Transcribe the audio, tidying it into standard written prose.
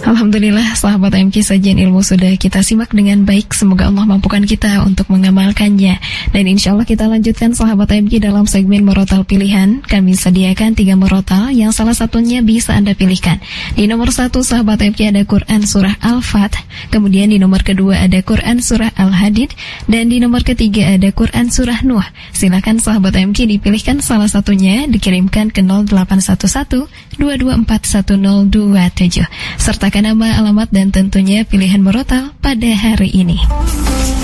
Alhamdulillah, sahabat MK, sajian ilmu sudah kita simak dengan baik. Semoga Allah mampukan kita untuk mengamalkannya. Dan insya Allah kita lanjutkan sahabat MK dalam segmen Murotal Pilihan. Kami sediakan 3 murotal yang salah satunya bisa Anda pilihkan. Di nomor 1 sahabat MK ada Quran Surah Al-Fat. Kemudian di nomor kedua ada Quran Surah Al-Hadid. Dan di nomor ketiga ada Quran Surah Nuh. Silakan sahabat MK dipilihkan salah satunya, dikirimkan ke 0811 224 1027. Sertakan nama, alamat, dan tentunya pilihan murotal pada hari ini.